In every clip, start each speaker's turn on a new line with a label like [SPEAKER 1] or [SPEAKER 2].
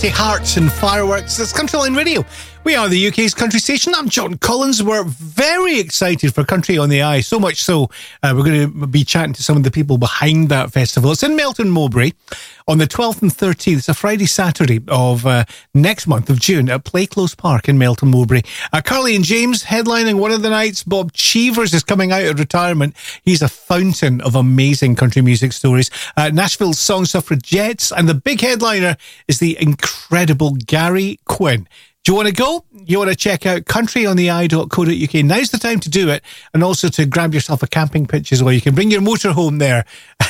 [SPEAKER 1] Hearts and Fireworks. It's Countryline Radio. We are the UK's country station. I'm John Collins. We're very excited for Country on the Eye. So much so, we're going to be chatting to some of the people behind that festival. It's in Melton Mowbray on the 12th and 13th. It's a Friday, Saturday of next month of June at Playclose Park in Melton Mowbray. Carly and James headlining one of the nights. Bob Cheevers is coming out of retirement. He's a fountain of amazing country music stories. Nashville's Song Suffragettes, and the big headliner is the incredible Gary Quinn. Do you want to go? You want to check out countryontheeye.co.uk? Now's the time to do it, and also to grab yourself a camping pitch as well. You can bring your motorhome there.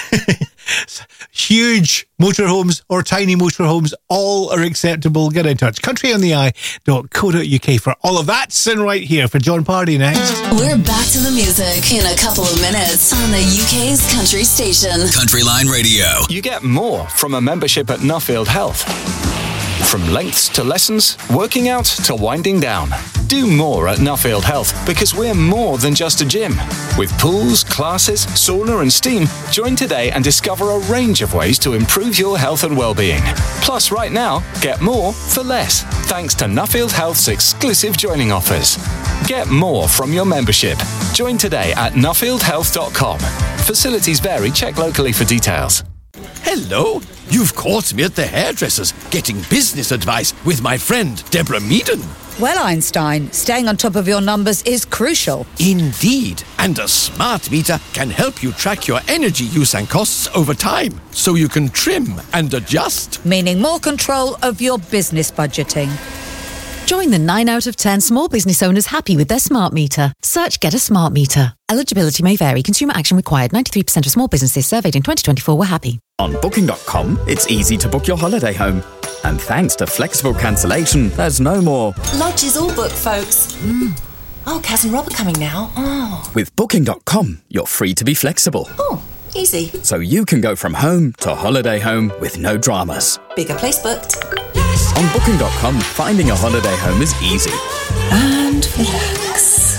[SPEAKER 1] Huge motorhomes or tiny motorhomes, all are acceptable. Get in touch. countryontheeye.co.uk for all of that. Sin right here for John Pardy next.
[SPEAKER 2] We're back to the music in a couple of minutes on the UK's country station.
[SPEAKER 3] Countryline Radio.
[SPEAKER 4] You get more from a membership at Nuffield Health. From lengths to lessons, working out to winding down. Do more at Nuffield Health because we're more than just a gym. With pools, classes, sauna and steam, join today and discover a range of ways to improve your health and well-being. Plus, right now, get more for less, thanks to Nuffield Health's exclusive joining offers. Get more from your membership. Join today at nuffieldhealth.com. Facilities vary. Check locally for details.
[SPEAKER 5] Hello, you've caught me at the hairdresser's getting business advice with my friend Deborah Meaden.
[SPEAKER 6] Well, Einstein, staying on top of your numbers is crucial.
[SPEAKER 5] Indeed, and a smart meter can help you track your energy use and costs over time, so you can trim and adjust.
[SPEAKER 6] Meaning more control of your business budgeting.
[SPEAKER 7] Join the 9 out of 10 small business owners happy with their smart meter. Search Get a Smart Meter. Eligibility may vary. Consumer action required. 93% of small businesses surveyed in 2024 were happy.
[SPEAKER 8] On Booking.com, it's easy to book your holiday home. And thanks to flexible cancellation, there's no more.
[SPEAKER 9] Lodge is all booked, folks. Oh, Kaz and Rob are coming now. Oh.
[SPEAKER 8] With Booking.com, you're free to be flexible.
[SPEAKER 9] Oh, easy.
[SPEAKER 8] So you can go from home to holiday home with no dramas.
[SPEAKER 9] Bigger place booked.
[SPEAKER 8] On Booking.com, finding a holiday home is easy.
[SPEAKER 9] And relax.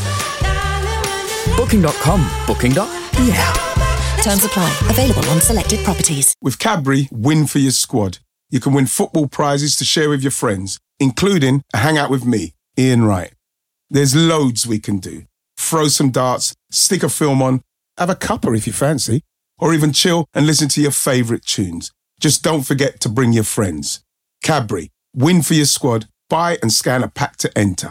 [SPEAKER 8] Booking.com. Booking.yeah.
[SPEAKER 9] Terms apply. Available on selected properties.
[SPEAKER 10] With Cadbury, win for your squad. You can win football prizes to share with your friends, including a hangout with me, Ian Wright. There's loads we can do. Throw some darts, stick a film on, have a cuppa if you fancy, or even chill and listen to your favourite tunes. Just don't forget to bring your friends. Cadbury, win for your squad. Buy and scan a pack to enter.